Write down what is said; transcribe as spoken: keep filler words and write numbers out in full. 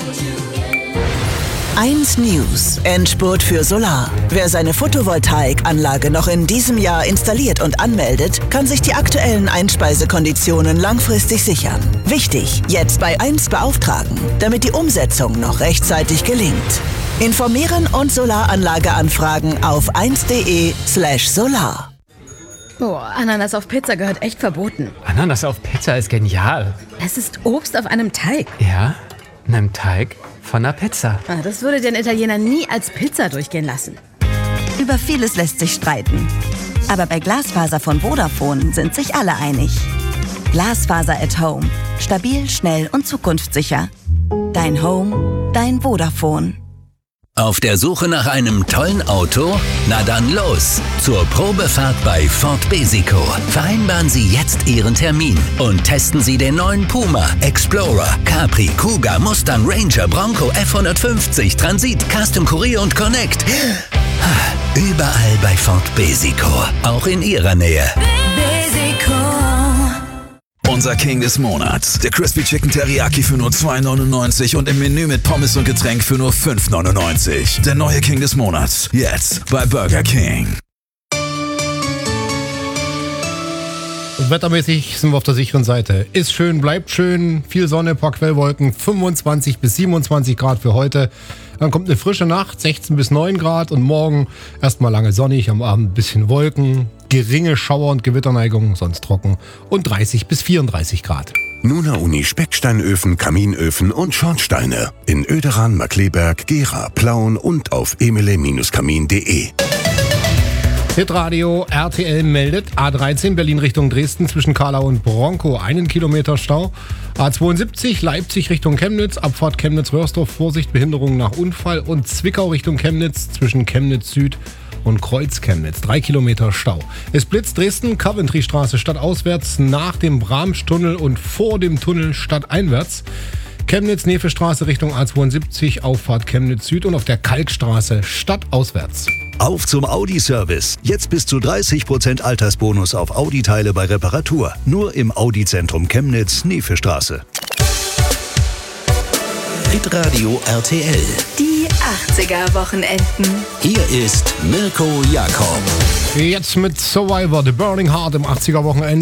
eins News. Endspurt für Solar. Wer seine Photovoltaikanlage noch in diesem Jahr installiert und anmeldet, kann sich die aktuellen Einspeisekonditionen langfristig sichern. Wichtig, jetzt bei eins beauftragen, damit die Umsetzung noch rechtzeitig gelingt. Informieren und Solaranlage anfragen auf eins.de slash solar. Boah, Ananas auf Pizza gehört echt verboten. Ananas auf Pizza ist genial. Es ist Obst auf einem Teig. Ja, in einem Teig von einer Pizza. Ah, das würde den Italiener nie als Pizza durchgehen lassen. Über vieles lässt sich streiten. Aber bei Glasfaser von Vodafone sind sich alle einig. Glasfaser at Home. Stabil, schnell und zukunftssicher. Dein Home, dein Vodafone. Auf der Suche nach einem tollen Auto? Na dann los! Zur Probefahrt bei Ford Besico. Vereinbaren Sie jetzt Ihren Termin und testen Sie den neuen Puma, Explorer, Capri, Kuga, Mustang, Ranger, Bronco, F hundertfünfzig, Transit, Custom Courier und Connect. Überall bei Ford Besico. Auch in Ihrer Nähe. Besico. Unser King des Monats. Der Crispy Chicken Teriyaki für nur zwei neunundneunzig und im Menü mit Pommes und Getränk für nur fünf neunundneunzig. Der neue King des Monats. Jetzt bei Burger King. Wettermäßig sind wir auf der sicheren Seite. Ist schön, bleibt schön. Viel Sonne, paar Quellwolken. fünfundzwanzig bis siebenundzwanzig Grad für heute. Dann kommt eine frische Nacht, sechzehn bis neun Grad. Und morgen erstmal lange sonnig, am Abend ein bisschen Wolken. Geringe Schauer- und Gewitterneigung, sonst trocken. Und dreißig bis vierunddreißig Grad. Nuna Uni Specksteinöfen, Kaminöfen und Schornsteine. In Oederan, Markleberg, Gera, Plauen und auf emile Kamin punkt de. Hitradio R T L meldet A dreizehn Berlin Richtung Dresden zwischen Kahlau und Bronkow einen Kilometer Stau. A zweiundsiebzig Leipzig Richtung Chemnitz, Abfahrt Chemnitz-Röhrsdorf, Vorsicht Behinderung nach Unfall und Zwickau Richtung Chemnitz zwischen Chemnitz Süd und Kreuz Chemnitz. Drei Kilometer Stau. Es blitzt Dresden, Coventry-Straße stadtauswärts nach dem Bramstunnel und vor dem Tunnel stadteinwärts. Chemnitz-Nefe-Straße Richtung A zweiundsiebzig, Auffahrt Chemnitz Süd und auf der Kalkstraße stadtauswärts. Auf zum Audi-Service. Jetzt bis zu dreißig Prozent Altersbonus auf Audi-Teile bei Reparatur. Nur im Audi-Zentrum Chemnitz, Nefe-Straße. Hitradio R T L. Die achtziger-Wochenenden. Hier ist Mirko Jakob. Jetzt mit Survivor, The Burning Heart im achtziger-Wochenende.